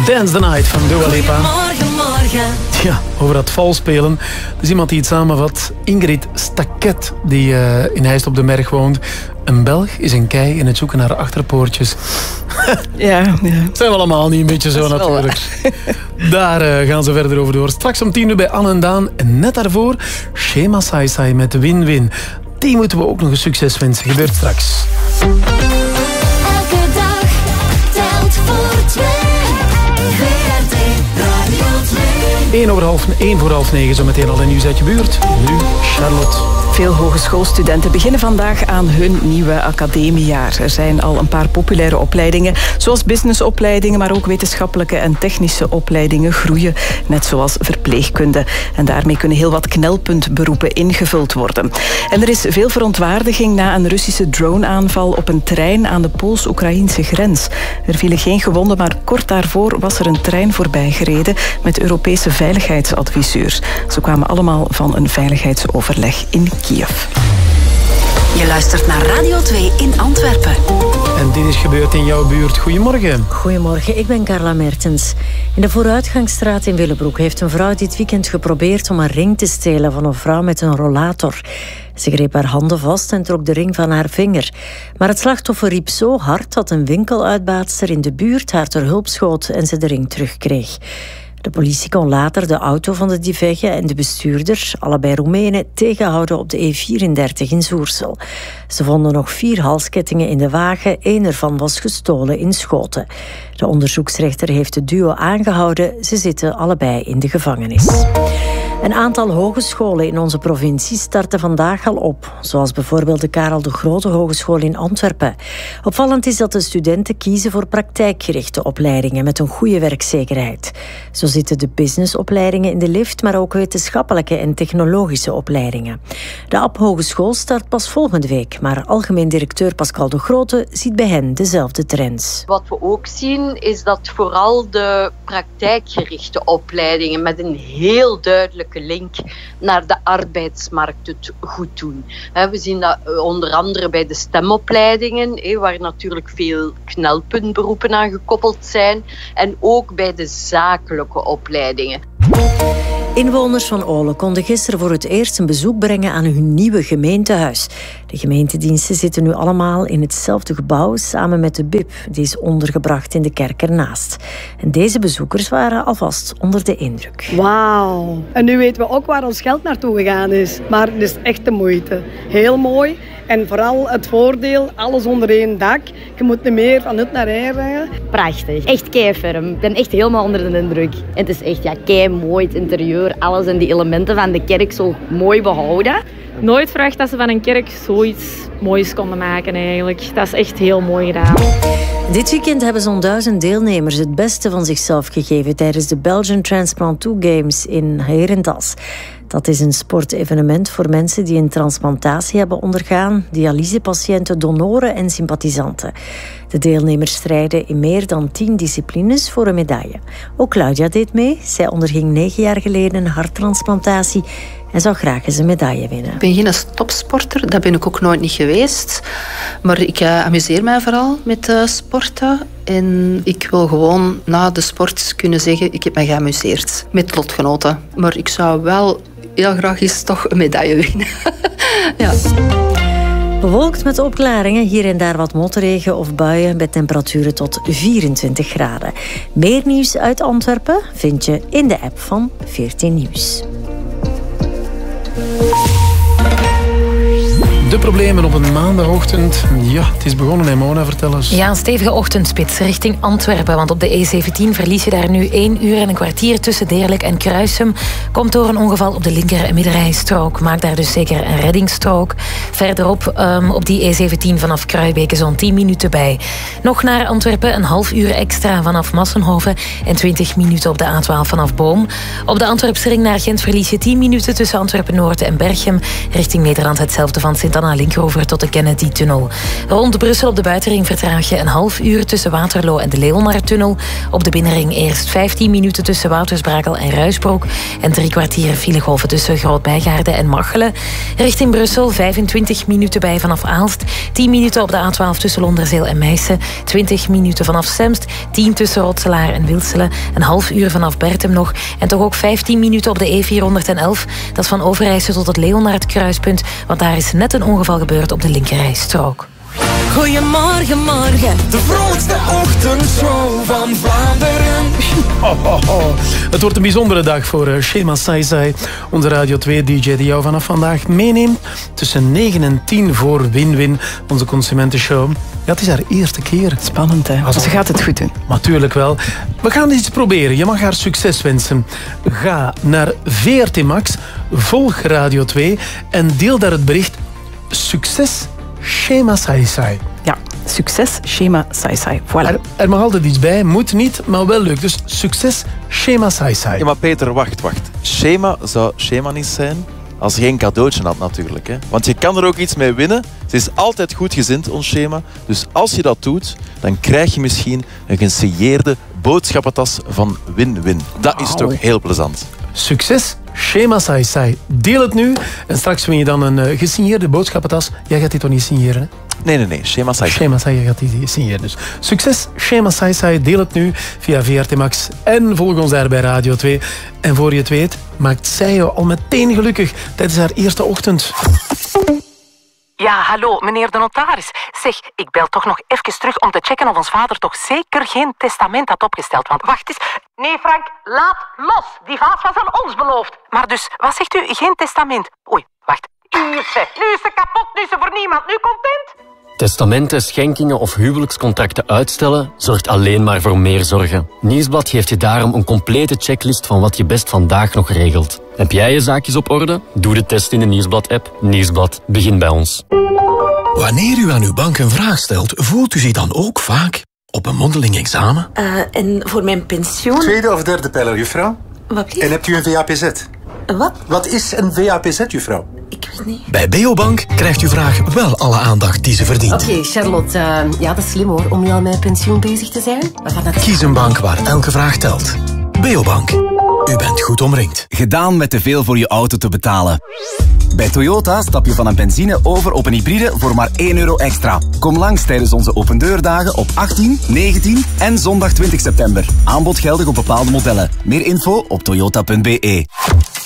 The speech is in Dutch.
Dance the Night van Dua Lipa. Goedemorgen. Ja, over dat valspelen. Er is iemand die het samenvat. Ingrid Staket, die in Heist op de Berg woont. Een Belg is een kei in het zoeken naar achterpoortjes. Ja. Zijn we allemaal niet een beetje zo natuurlijk. Daar gaan ze verder over door. Straks om 10 uur bij Anne en Daan. En net daarvoor Shema Sai Sai met Win-Win. Die moeten we ook nog een succes wensen. Gebeurt straks. Elke dag telt voor 2. VRT Radio 2. 1 voor half 9, zo meteen al in nieuws uit je buurt. Nu Charlotte. Veel hogeschoolstudenten beginnen vandaag aan hun nieuwe academiejaar. Er zijn al een paar populaire opleidingen, zoals businessopleidingen, maar ook wetenschappelijke en technische opleidingen groeien, net zoals verpleegkunde. En daarmee kunnen heel wat knelpuntberoepen ingevuld worden. En er is veel verontwaardiging na een Russische droneaanval op een trein aan de Pools-Oekraïnse grens. Er vielen geen gewonden, maar kort daarvoor was er een trein voorbij gereden met Europese veiligheidsadviseurs. Ze kwamen allemaal van een veiligheidsoverleg in Kiev. Je luistert naar Radio 2 in Antwerpen. En dit is gebeurd in jouw buurt. Goedemorgen. Goedemorgen, ik ben Carla Mertens. In de Vooruitgangsstraat in Willebroek heeft een vrouw dit weekend geprobeerd om een ring te stelen van een vrouw met een rollator. Ze greep haar handen vast en trok de ring van haar vinger. Maar het slachtoffer riep zo hard dat een winkeluitbaatster in de buurt haar ter hulp schoot en ze de ring terugkreeg. De politie kon later de auto van de diefegge en de bestuurder, allebei Roemenen, tegenhouden op de E34 in Zoersel. Ze vonden nog 4 halskettingen in de wagen, 1 ervan was gestolen in Schoten. De onderzoeksrechter heeft het duo aangehouden, ze zitten allebei in de gevangenis. Een aantal hogescholen in onze provincie starten vandaag al op, zoals bijvoorbeeld de Karel de Grote Hogeschool in Antwerpen. Opvallend is dat de studenten kiezen voor praktijkgerichte opleidingen met een goede werkzekerheid. Zo zitten de businessopleidingen in de lift, maar ook wetenschappelijke en technologische opleidingen. De AP Hogeschool start pas volgende week, maar algemeen directeur Pascal de Grote ziet bij hen dezelfde trends. Wat we ook zien is dat vooral de praktijkgerichte opleidingen met een heel duidelijke link naar de arbeidsmarkt het goed doen. We zien dat onder andere bij de STEM-opleidingen, waar natuurlijk veel knelpuntberoepen aan gekoppeld zijn, en ook bij de zakelijke opleidingen. Inwoners van Olen konden gisteren voor het eerst een bezoek brengen aan hun nieuwe gemeentehuis. De gemeentediensten zitten nu allemaal in hetzelfde gebouw samen met de BIP. Die is ondergebracht in de kerk ernaast. En deze bezoekers waren alvast onder de indruk. Wauw. En nu weten we ook waar ons geld naartoe gegaan is. Maar het is echt de moeite. Heel mooi. En vooral het voordeel, alles onder één dak. Je moet niet meer van het naar her rijden. Prachtig. Echt keiferm. Ik ben echt helemaal onder de indruk. En het is echt kei mooi, het interieur, alles en die elementen van de kerk zo mooi behouden. Nooit verwacht dat ze van een kerk zoiets moois konden maken eigenlijk. Dat is echt heel mooi gedaan. Dit weekend hebben zo'n 1000 deelnemers het beste van zichzelf gegeven tijdens de Belgian Transplant 2 Games in Herentals. Dat is een sportevenement voor mensen die een transplantatie hebben ondergaan, dialysepatiënten, donoren en sympathisanten. De deelnemers strijden in meer dan 10 disciplines voor een medaille. Ook Claudia deed mee. Zij onderging 9 jaar geleden een harttransplantatie en zou graag eens een medaille winnen. Ik ben geen topsporter, dat ben ik ook nooit niet geweest. Maar ik amuseer mij vooral met sporten. En ik wil gewoon na de sport kunnen zeggen, ik heb mij geamuseerd met lotgenoten. Maar ik zou wel heel graag eens toch een medaille winnen. Ja. Bewolkt met opklaringen, hier en daar wat motregen of buien bij temperaturen tot 24 graden. Meer nieuws uit Antwerpen vind je in de app van 14 Nieuws. De problemen op een maandagochtend. Ja, het is begonnen, hè, Mona, vertel eens. Ja, een stevige ochtendspits richting Antwerpen. Want op de E17 verlies je daar nu 1 uur en een kwartier tussen Deerlijk en Kruisum. Komt door een ongeval op de linker- en middenrijstrook. Maak daar dus zeker een reddingsstrook. Verderop op die E17 vanaf Kruibeke zo'n 10 minuten bij. Nog naar Antwerpen een half uur extra vanaf Massenhoven. En 20 minuten op de A12 vanaf Boom. Op de Antwerpse ring naar Gent verlies je 10 minuten tussen Antwerpen-Noord en Berchem. Richting Nederland hetzelfde van Sint dan naar linkeroever tot de Kennedy-tunnel. Rond Brussel op de buitenring vertraag je een half uur tussen Waterloo en de Leonardtunnel. Op de binnenring eerst 15 minuten tussen Woutersbrakel en Ruisbroek en 3 kwartier filegolven tussen Groot-Bijgaarden en Machelen. Richting Brussel 25 minuten bij vanaf Aalst, 10 minuten op de A12 tussen Londerzeel en Meissen, 20 minuten vanaf Semst, 10 tussen Rotselaar en Wilselen, een half uur vanaf Bertem nog en toch ook 15 minuten op de E411. Dat is van Overijssel tot het Leonardkruispunt, want daar is net een ongeval gebeurd op de linkerrijstrook. Goedemorgen, morgen. De vrolijkste ochtendshow van Vlaanderen. Het wordt een bijzondere dag voor Shema Saisai, onze Radio 2-dj die jou vanaf vandaag meeneemt tussen 9 en 10 voor Win-Win, onze consumentenshow. Ja, het is haar eerste keer. Spannend, hè? Ze gaat het goed doen. Natuurlijk wel. We gaan iets proberen. Je mag haar succes wensen. Ga naar VRT Max, volg Radio 2 en deel daar het bericht Succes Shema Saisai. Ja, succes Shema Saisai. Voilà. Er mag altijd iets bij, moet niet, maar wel leuk. Dus succes Shema Saisai. Ja, maar Peter, wacht. Shema zou Shema niet zijn als je geen cadeautje had natuurlijk. Hè? Want je kan er ook iets mee winnen. Ze is altijd goedgezind, ons Shema. Dus als je dat doet, dan krijg je misschien een gesigneerde boodschappentas van Win-Win. Dat is toch heel plezant. Succes Shema Saisai. Deel het nu en straks win je dan een gesigneerde boodschappentas. Jij gaat die toch niet signeren, hè? Nee. Shema Saisai. Shema Saisai gaat die signeren. Dus succes Shema Saisai. Deel het nu via VRT Max en volg ons daar bij Radio 2. En voor je het weet, maakt zij jou al meteen gelukkig tijdens haar eerste ochtend. Ja, hallo, meneer de notaris. Zeg, ik bel toch nog even terug om te checken of ons vader toch zeker geen testament had opgesteld. Want wacht eens. Nee, Frank, laat los. Die vaas was aan ons beloofd. Maar dus, wat zegt u? Geen testament? Oei, wacht. Hier, zeg. Nu is ze kapot, nu is ze voor niemand. Nu content? Testamenten, schenkingen of huwelijkscontracten uitstellen zorgt alleen maar voor meer zorgen. Nieuwsblad geeft je daarom een complete checklist van wat je best vandaag nog regelt. Heb jij je zaakjes op orde? Doe de test in de Nieuwsblad-app. Nieuwsblad, begin bij ons. Wanneer u aan uw bank een vraag stelt, voelt u zich dan ook vaak op een mondeling examen? En voor mijn pensioen? Tweede of derde pijler, juffrouw. Wat please? En hebt u een VAPZ? Wat? Wat is een VAPZ, juffrouw? Ik weet niet. Bij Beobank krijgt uw vraag wel alle aandacht die ze verdient. Oké, Charlotte. Ja, dat is slim hoor, om nu al met pensioen bezig te zijn. Kies een bank waar elke vraag telt. Beobank. U bent goed omringd. Gedaan met te veel voor je auto te betalen. Bij Toyota stap je van een benzine over op een hybride voor maar €1 extra. Kom langs tijdens onze opendeurdagen op 18, 19 en zondag 20 september. Aanbod geldig op bepaalde modellen. Meer info op toyota.be.